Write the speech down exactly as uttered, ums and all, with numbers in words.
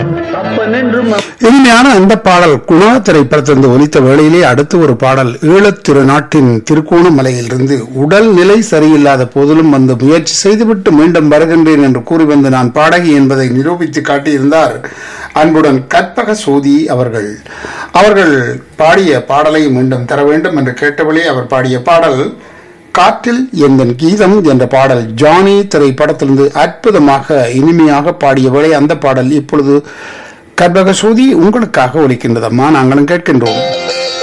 இனிமையான அந்த பாடல் குணா திரைப்படத்திலிருந்து ஒலித்த வேளையிலே அடுத்து ஒரு பாடல் ஈழத் திருநாட்டின் திருக்கோணமலையிலிருந்து உடல் நிலை சரியில்லாத போதிலும் வந்து முயற்சி செய்துவிட்டு மீண்டும் வருகின்றேன் என்று கூறி வந்து நான் பாடகி என்பதை நிரூபித்து காட்டியிருந்தார் அன்புடன் கற்பக சோதி அவர்கள். அவர்கள் பாடிய பாடலை மீண்டும் தர வேண்டும் என்று கேட்டவளே அவர் பாடிய பாடல் காற்றில் எந்தன் கீதம் என்ற பாடல் ஜானி திரைப்படத்திலிருந்து அற்புதமாக இனிமையாக பாடிய வேளை அந்த பாடல் இப்பொழுது கற்பக சோதி உங்களுக்காக ஒலிக்கின்றதம்மா, நாங்களும் கேட்கின்றோம்.